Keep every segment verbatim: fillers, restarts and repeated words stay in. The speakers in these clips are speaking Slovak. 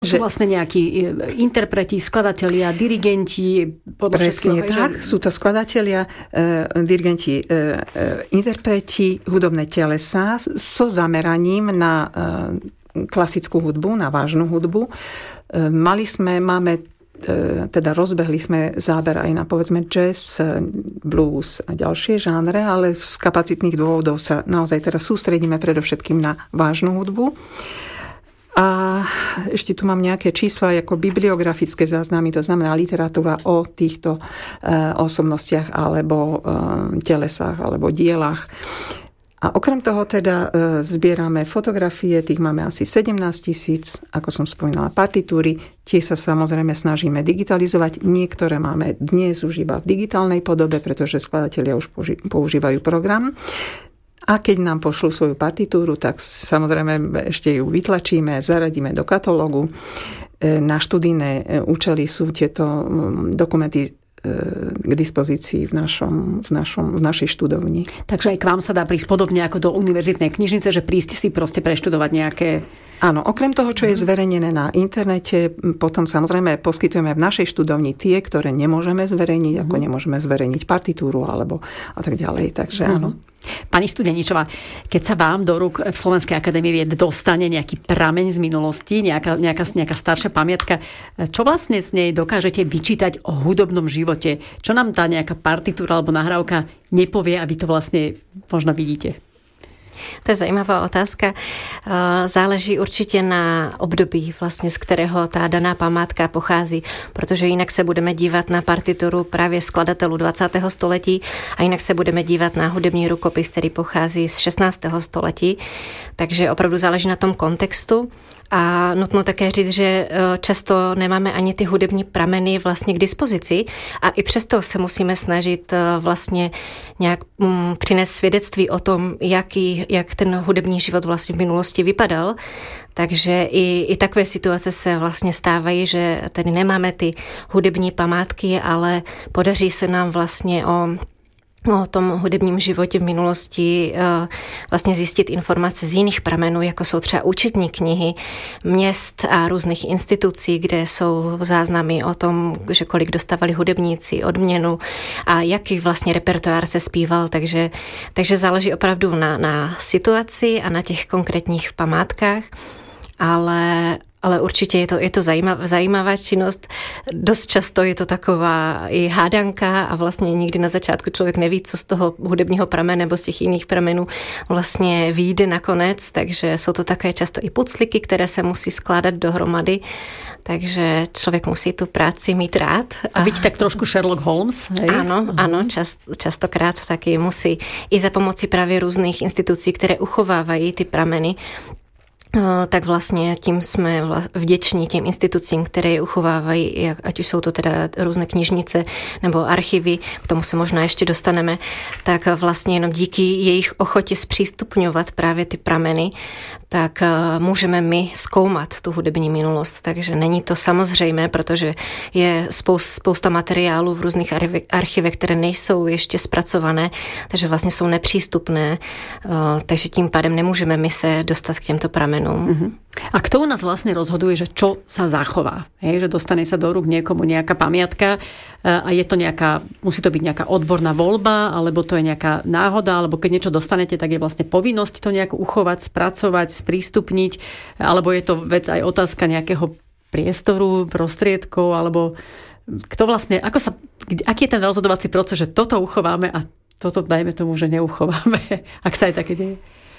Sú vlastne nejakí interpreti, skladatelia, dirigenti. Presne tak, že... sú to skladatelia, e, dirigenti, e, e, interpreti, hudobné telesá so zameraním na e, klasickú hudbu, na vážnu hudbu. E, mali sme, máme, e, teda rozbehli sme záber aj na povedzme jazz, blues a ďalšie žánre, ale z kapacitných dôvodov sa naozaj teraz sústredíme predovšetkým na vážnu hudbu. A ešte tu mám nejaké čísla ako bibliografické záznamy, to znamená literatúra o týchto osobnostiach alebo telesách alebo dielách. A okrem toho teda zbierame fotografie, tých máme asi sedemnásť tisíc, ako som spomínala, partitúry. Tie sa samozrejme snažíme digitalizovať. Niektoré máme dnes už iba v digitálnej podobe, pretože skladatelia už používajú program. A keď nám pošlú svoju partitúru, tak samozrejme ešte ju vytlačíme, zaradíme do katalógu. Na študijné účely sú tieto dokumenty k dispozícii v, našom, v, našom, v našej študovni. Takže aj k vám sa dá prísť podobne ako do univerzitnej knižnice, že prísť si proste preštudovať nejaké... Áno, okrem toho, čo je zverejnené na internete, potom samozrejme poskytujeme v našej študovni tie, ktoré nemôžeme zverejniť, ako nemôžeme zverejniť partitúru alebo a tak ďalej. Takže áno. Pani Studeničová, keď sa vám do rúk v Slovenskej akadémii vied dostane nejaký prameň z minulosti, nejaká, nejaká, nejaká staršia pamiatka, čo vlastne z nej dokážete vyčítať o hudobnom živote? Čo nám tá nejaká partitúra alebo nahrávka nepovie a vy to vlastne možno vidíte? To je zajímavá otázka. Záleží určitě na období, vlastně, z kterého ta daná památka pochází, protože jinak se budeme dívat na partituru právě skladatelů dvacátého století a jinak se budeme dívat na hudební rukopis, který pochází z šestnáctého století. Takže opravdu záleží na tom kontextu. A nutno také říct, že často nemáme ani ty hudební prameny vlastně k dispozici a i přesto se musíme snažit vlastně nějak přinést svědectví o tom, jaký, jak ten hudební život vlastně v minulosti vypadal. Takže i, i takové situace se vlastně stávají, že tady nemáme ty hudební památky, ale podaří se nám vlastně o o tom hudebním životě v minulosti vlastně zjistit informace z jiných pramenů, jako jsou třeba účetní knihy měst a různých institucí, kde jsou záznamy o tom, že kolik dostávali hudebníci, odměnu a jaký vlastně repertoár se zpíval. Takže, takže záleží opravdu na, na situaci a na těch konkrétních památkách, ale Ale určitě je to, je to zajímavá, zajímavá činnost. Dost často je to taková i hádanka a vlastně nikdy na začátku člověk neví, co z toho hudebního pramene nebo z těch jiných pramenů vlastně vyjde nakonec. Takže jsou to také často i pucliky, které se musí skládat dohromady. Takže člověk musí tu práci mít rád. A byť tak trošku Sherlock Holmes. Hej? Áno, áno, čast, častokrát taky musí i za pomoci právě různých institucí, které uchovávají ty prameny, tak vlastně tím jsme vděční těm institucím, které je uchovávají, ať už jsou to teda různé knižnice nebo archivy, k tomu se možná ještě dostaneme, tak vlastně jenom díky jejich ochotě zpřístupňovat právě ty prameny, tak můžeme my zkoumat tu hudební minulost. Takže není to samozřejmé, protože je spousta materiálů v různých archivech, které nejsou ještě zpracované, takže vlastně jsou nepřístupné, takže tím pádem nemůžeme my se dostat k těmto pramenům. Uh-huh. A kto u nás vlastne rozhoduje, že čo sa zachová? Hej, že dostane sa do rúk niekomu nejaká pamiatka a je to nejaká, musí to byť nejaká odborná voľba, alebo to je nejaká náhoda, alebo keď niečo dostanete, tak je vlastne povinnosť to nejako uchovať, spracovať, sprístupniť, alebo je to vec aj otázka nejakého priestoru, prostriedkov, alebo kto vlastne, ako sa, aký je ten rozhodovací proces, že toto uchováme a toto dajme tomu, že neuchováme, ak sa aj také deje?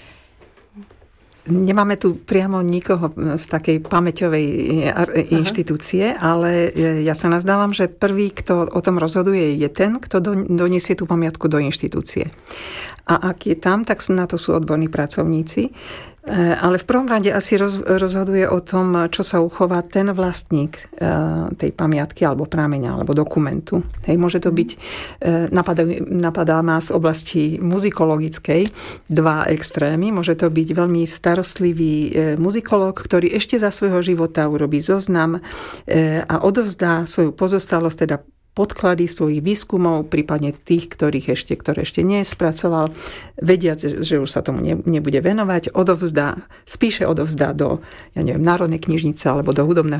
Nemáme tu priamo nikoho z takej pamäťovej inštitúcie, Aha. ale ja sa nazdávam, že prvý, kto o tom rozhoduje, je ten, kto doniesie tú pamiatku do inštitúcie. A ak je tam, tak na to sú odborní pracovníci. Ale v prvom rade asi rozhoduje o tom, čo sa uchová ten vlastník tej pamiatky alebo prámeňa alebo dokumentu. Hej, môže to byť, napadá, napadá ma z oblasti muzikologickej dva extrémy. Môže to byť veľmi starostlivý muzikolog, ktorý ešte za svojho života urobí zoznam a odovzdá svoju pozostalosť, teda podklady svojich výskumov, prípadne tých, ktorých ešte, ktoré ešte nespracoval, vediac, že už sa tomu nebude venovať, odovzdá, spíše odovzdá do, ja neviem, Národnej knižnice alebo do hudobného